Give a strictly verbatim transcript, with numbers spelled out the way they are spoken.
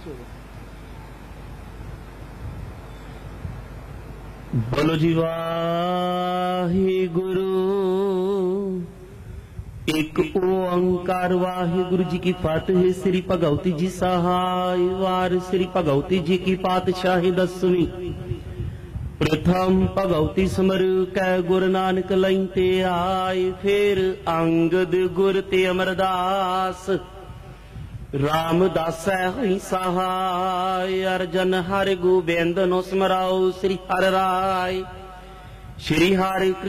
बोलो जी वाहिगुरु। एक ओंकार वाहिगुरु जी की फतेह। श्री भगवती जी सहाय। वार श्री भगवती जी की पातशाही दसवीं। प्रथम भगवती समर कै गुरु नानक लैते आए। फिर अंगद गुर ते अमरदास। रामदास हई सहाय। अर्जन हर गोबिंद नो स्मराओ। श्री हर राय श्री हरि